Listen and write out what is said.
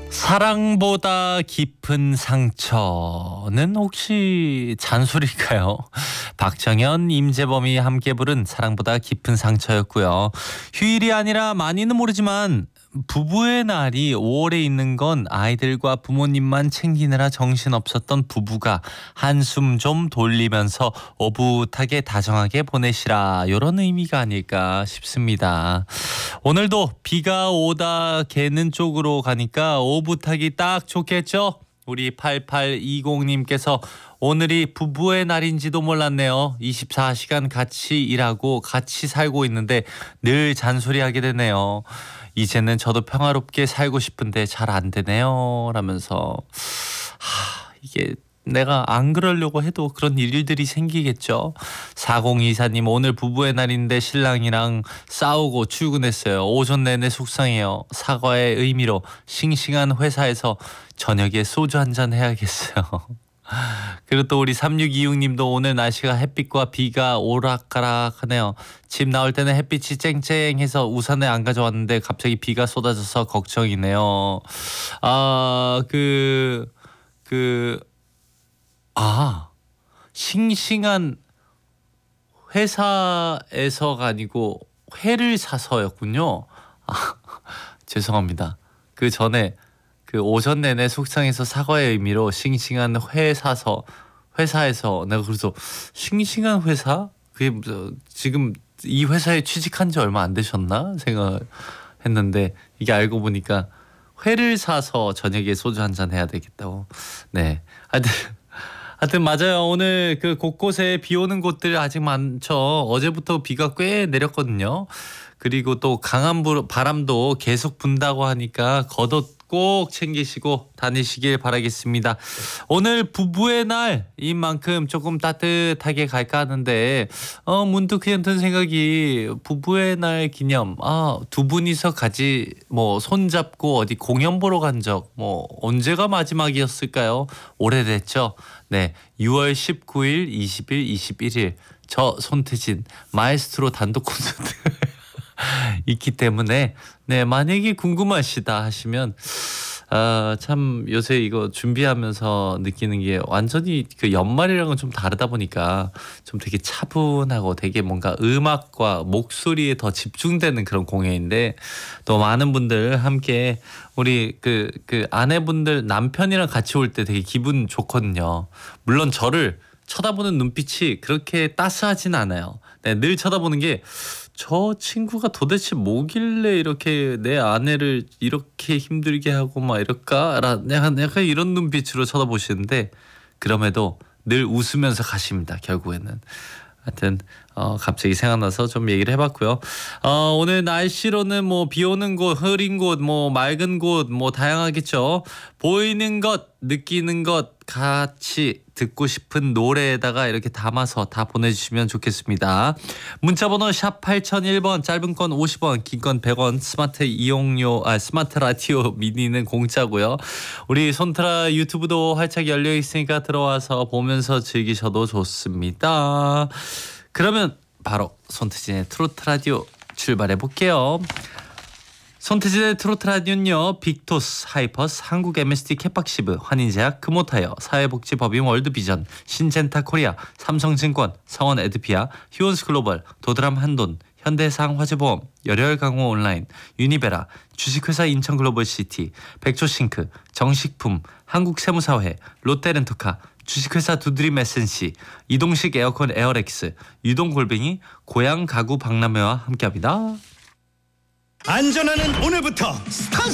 사랑보다 깊은 상처는 혹시 잔소리일까요? 박정현, 임재범이 함께 부른 사랑보다 깊은 상처였고요. 휴일이 아니라 많이는 모르지만 부부의 날이 5월에 있는 건 아이들과 부모님만 챙기느라 정신없었던 부부가 한숨 좀 돌리면서 오붓하게 다정하게 보내시라, 이런 의미가 아닐까 싶습니다. 오늘도 비가 오다 개는 쪽으로 가니까 오붓하기 딱 좋겠죠? 우리 8820님께서 오늘이 부부의 날인지도 몰랐네요. 24시간 같이 일하고 같이 살고 있는데 늘 잔소리하게 되네요. 이제는 저도 평화롭게 살고 싶은데 잘 안 되네요, 라면서. 이게 내가 안 그러려고 해도 그런 일들이 생기겠죠. 4024님, 오늘 부부의 날인데 신랑이랑 싸우고 출근했어요. 오전 내내 속상해요. 사과의 의미로 싱싱한 회사에서 저녁에 소주 한잔 해야겠어요. 그리고 또 우리 3626님도 오늘 날씨가 햇빛과 비가 오락가락하네요. 집 나올 때는 햇빛이 쨍쨍해서 우산을 안 가져왔는데 갑자기 비가 쏟아져서 걱정이네요. 싱싱한 회사에서가 아니고 회를 사서였군요. 죄송합니다. 그 전에 그 오전 내내 속상해서 사과의 의미로 싱싱한 회 사서 회사에서, 내가 그래서 싱싱한 회사? 그게 지금 이 회사에 취직한 지 얼마 안 되셨나 생각했는데, 이게 알고 보니까 회를 사서 저녁에 소주 한잔 해야 되겠다고. 네. 하여튼 맞아요. 오늘 그 곳곳에 비 오는 곳들 아직 많죠. 어제부터 비가 꽤 내렸거든요. 그리고 또 강한 바람도 계속 분다고 하니까 겉옷 꼭 챙기시고 다니시길 바라겠습니다. 오늘 부부의 날인 만큼 조금 따뜻하게 갈까 하는데 문득 그냥 든 생각이, 부부의 날 기념, 두 분이서 같이 뭐 손잡고 어디 공연 보러 간 적 언제가 마지막이었을까요? 오래됐죠. 네, 6월 19일, 20일, 21일 저 손태진 마에스트로 단독 콘서트 있기 때문에, 네, 만약에 궁금하시다 하시면 참 요새 이거 준비하면서 느끼는 게 완전히 그 연말이랑은 좀 다르다 보니까 좀 되게 차분하고 되게 뭔가 음악과 목소리에 더 집중되는 그런 공연인데, 또 많은 분들 함께 우리 그 아내분들 남편이랑 같이 올 때 되게 기분 좋거든요. 물론 저를 쳐다보는 눈빛이 그렇게 따스하진 않아요. 네, 늘 쳐다보는 게, 저 친구가 도대체 뭐길래 이렇게 내 아내를 이렇게 힘들게 하고 막 이럴까? 약간 이런 눈빛으로 쳐다보시는데, 그럼에도 늘 웃으면서 가십니다, 결국에는. 하여튼 갑자기 생각나서 좀 얘기를 해봤고요. 오늘 날씨로는 뭐 비 오는 곳, 흐린 곳, 뭐 맑은 곳, 뭐 다양하겠죠. 보이는 것, 느끼는 것 같이 듣고 싶은 노래에다가 이렇게 담아서 다 보내주시면 좋겠습니다. 문자번호 샵 8001번, 짧은 건 50원, 긴 건 100원, 스마트 라디오 미니는 공짜고요. 우리 손트라 유튜브도 활짝 열려 있으니까 들어와서 보면서 즐기셔도 좋습니다. 그러면 바로 손태진의 트로트 라디오 출발해 볼게요. 손태진의 트로트 라디오는요, 빅토스, 하이퍼스, 한국 MSD 캐팍시브, 환인제약, 금호타이어, 사회복지법인 월드비전, 신젠타 코리아, 삼성증권, 성원 에드피아, 휴원스 글로벌, 도드람 한돈, 현대해상 화재보험, 열혈강호 온라인, 유니베라, 주식회사 인천글로벌시티, 백조싱크, 정식품, 한국세무사회, 롯데렌터카, 주식회사 두드림 에센시, 이동식 에어컨 에어렉스, 유동골뱅이, 고향가구 박람회와 함께합니다. 안전하는 오늘부터 스타트!